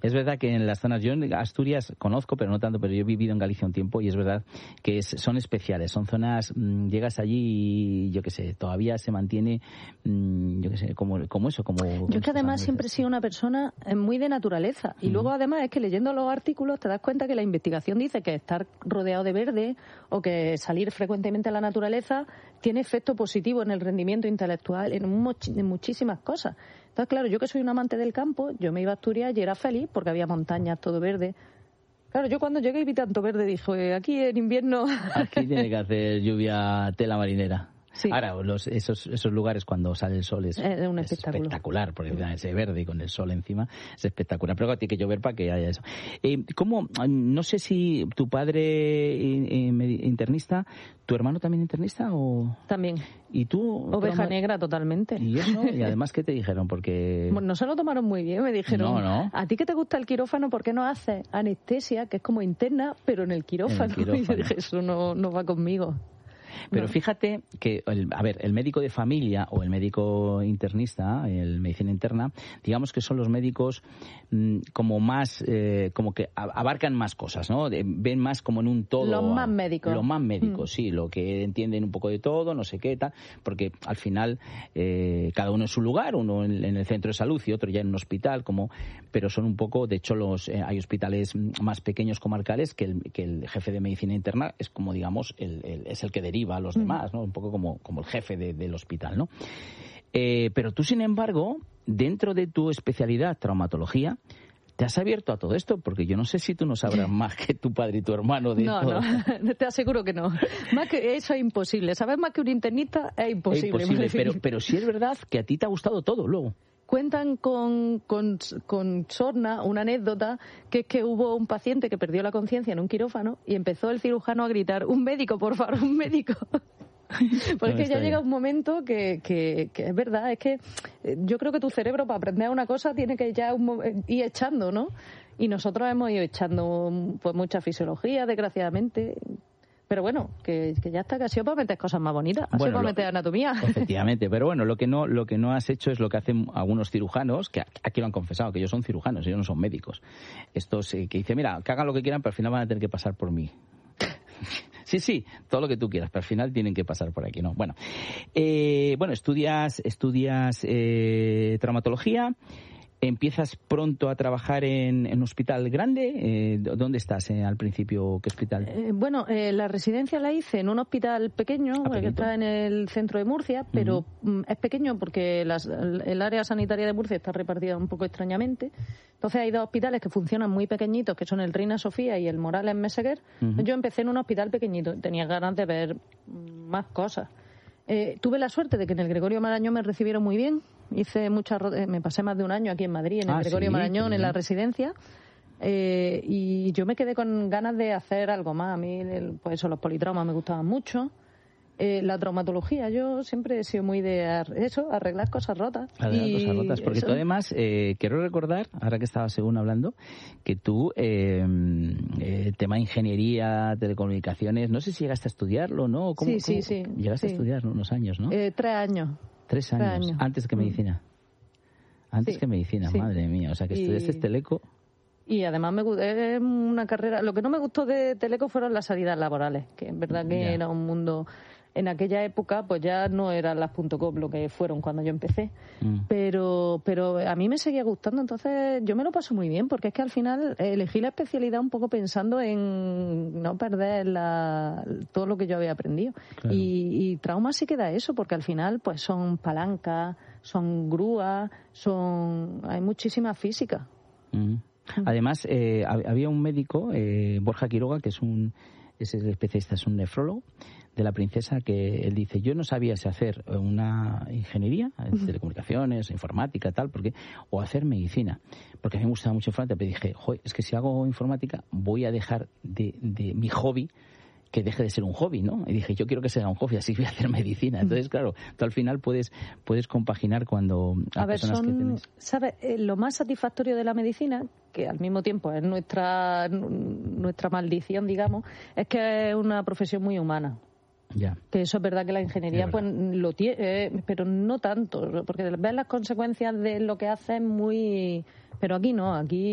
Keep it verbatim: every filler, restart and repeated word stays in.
Es verdad que en las zonas, yo en Asturias conozco, pero no tanto, pero yo he vivido en Galicia un tiempo y es verdad que es, son especiales, son zonas, mmm, llegas allí y yo qué sé, todavía se mantiene, mmm, yo qué sé, como, como eso, como... Yo es que además siempre he sido una persona muy de naturaleza y mm. luego además es que leyendo los artículos te das cuenta que la investigación dice que estar rodeado de verde o que salir frecuentemente a la naturaleza tiene efecto positivo en el rendimiento intelectual, en, un, en muchísimas cosas. Entonces, claro, yo que soy un amante del campo, yo me iba a Asturias y era feliz porque había montañas, todo verde. Claro, yo cuando llegué y vi tanto verde dije, aquí en invierno... Aquí tiene que hacer lluvia tela marinera. Sí. Ahora, los, esos, esos lugares cuando sale el sol es, es, un es espectáculo. espectacular, porque mm. ese verde y con el sol encima es espectacular. Pero tiene que llover para que haya eso. Eh, ¿Cómo? No sé si tu padre eh, internista, ¿tu hermano también internista o...? También. ¿Y tú? Oveja negra totalmente. ¿Y eso? ¿Y además qué te dijeron? Porque... Bueno, no se lo tomaron muy bien, me dijeron, no, no. a ti que te gusta el quirófano, ¿por qué no haces anestesia, que es como interna, pero en el quirófano? En el quirófano. Y yo dije, eso no, no va conmigo. Pero no. fíjate que, el, a ver, el médico de familia o el médico internista, el medicina interna, digamos que son los médicos mmm, como más, eh, como que abarcan más cosas, ¿no? De, ven más como en un todo. Los más médicos. Los más médicos, mm. sí, lo que entienden un poco de todo, no sé qué, tal, porque al final eh, cada uno en su lugar, uno en, en el centro de salud y otro ya en un hospital, como, pero son un poco, de hecho, los eh, hay hospitales más pequeños comarcales que el, que el jefe de medicina interna es como, digamos, el, el, es el que deriva a los demás, ¿no? Un poco como, como el jefe de, del hospital, ¿no? Eh, pero tú, sin embargo, dentro de tu especialidad, traumatología, te has abierto a todo esto, porque yo no sé si tú no sabrás más que tu padre y tu hermano de no, todo. No, te aseguro que no. Más que eso es imposible. Saber más que un internista es imposible. Es imposible, pero, pero sí es verdad que a ti te ha gustado todo luego. Cuentan con, con, con sorna una anécdota, que es que hubo un paciente que perdió la conciencia en un quirófano y empezó el cirujano a gritar, un médico, por favor, un médico. Pues no, es que ya llega un momento que, que, que es verdad, es que yo creo que tu cerebro para aprender una cosa tiene que ya un, ir echando, ¿no? Y nosotros hemos ido echando pues mucha fisiología, desgraciadamente. Pero bueno, que, que ya está, que ha sido para meter cosas más bonitas, ha bueno, sido para lo, meter anatomía. Efectivamente, pero bueno, lo que no lo que no has hecho es lo que hacen algunos cirujanos, que aquí lo han confesado, que ellos son cirujanos, ellos no son médicos. Estos eh, que dicen, mira, que hagan lo que quieran, pero al final van a tener que pasar por mí. Sí, sí, todo lo que tú quieras, pero al final tienen que pasar por aquí, ¿no? Bueno, eh, bueno, estudias, estudias eh, traumatología. ¿Empiezas pronto a trabajar en, en un hospital grande? Eh, ¿Dónde estás eh, al principio? ¿Qué hospital? Eh, bueno, eh, la residencia la hice en un hospital pequeño, que está en el centro de Murcia, pero uh-huh. es pequeño porque las, el área sanitaria de Murcia está repartida un poco extrañamente. Entonces hay dos hospitales que funcionan muy pequeñitos, que son el Reina Sofía y el Morales Meseguer. Uh-huh. Yo empecé en un hospital pequeñito, tenía ganas de ver más cosas. Eh, tuve la suerte de que en el Gregorio Marañón me recibieron muy bien. Hice muchas, me pasé más de un año aquí en Madrid, en el ah, Gregorio sí, Marañón, sí. en la residencia. Eh, y yo me quedé con ganas de hacer algo más. A mí, el, pues eso, los politraumas me gustaban mucho. Eh, la traumatología, yo siempre he sido muy de ar- eso, arreglar cosas rotas. Arreglar y cosas rotas, porque eso... tú además, eh, quiero recordar, ahora que estaba según hablando, que tú, eh, eh, tema de ingeniería, telecomunicaciones, no sé si llegaste a estudiarlo, ¿no? ¿Cómo, sí, sí, cómo? sí. Llegaste sí. a estudiar unos años, ¿no? Eh, tres años. Tres años, tres años. Antes que medicina. Antes sí. que medicina, sí. madre mía, o sea que y... estudiaste teleco. Y además me es una carrera, lo que no me gustó de teleco fueron las salidas laborales, que en verdad que yeah. era un mundo... En aquella época, pues ya no eran las .com lo que fueron cuando yo empecé. Mm. Pero pero a mí me seguía gustando, entonces yo me lo paso muy bien, porque es que al final elegí la especialidad un poco pensando en no perder la, todo lo que yo había aprendido. Claro. Y, y trauma sí que da eso, porque al final pues son palancas, son grúas, son hay muchísima física. Mm. Además, eh, había un médico, eh, Borja Quiroga, que es un es el especialista, es un nefrólogo, de la Princesa, que él dice, yo no sabía si hacer una ingeniería, en telecomunicaciones, informática, tal, porque o hacer medicina, porque a mí me gustaba mucho informática, pero dije, joder, es que si hago informática voy a dejar de, de mi hobby, que deje de ser un hobby, ¿no? Y dije, yo quiero que sea un hobby, así voy a hacer medicina. Entonces, claro, tú al final puedes puedes compaginar cuando a ver, son, que tienes... ¿sabes? Eh, lo más satisfactorio de la medicina, que al mismo tiempo es nuestra nuestra maldición, digamos, es que es una profesión muy humana. Ya. Que eso es verdad que la ingeniería pues lo tiene, eh, pero no tanto, porque ves las consecuencias de lo que haces muy... Pero aquí no, aquí